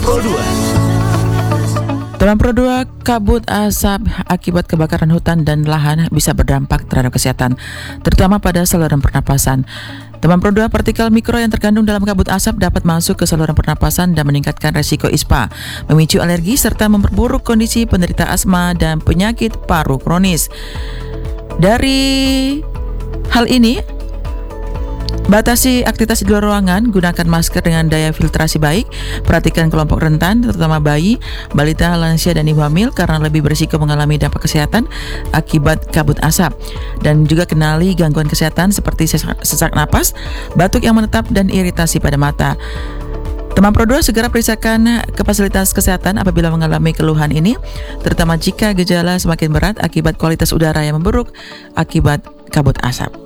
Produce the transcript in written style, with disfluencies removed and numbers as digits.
Pro 2. Teman Pro 2, kabut asap akibat kebakaran hutan dan lahan bisa berdampak terhadap kesehatan, terutama pada saluran pernapasan. Teman Pro 2, partikel mikro yang terkandung dalam kabut asap dapat masuk ke saluran pernapasan dan meningkatkan resiko ISPA, memicu alergi serta memperburuk kondisi penderita asma dan penyakit paru kronis. Dari hal ini, batasi aktivitas di luar ruangan, gunakan masker dengan daya filtrasi baik, perhatikan kelompok rentan, terutama bayi, balita, lansia, dan ibu hamil karena lebih berisiko mengalami dampak kesehatan akibat kabut asap. Dan juga kenali gangguan kesehatan seperti sesak napas, batuk yang menetap, dan iritasi pada mata. Teman Pro 2, segera periksakan ke fasilitas kesehatan apabila mengalami keluhan ini, terutama jika gejala semakin berat akibat kualitas udara yang memburuk akibat kabut asap.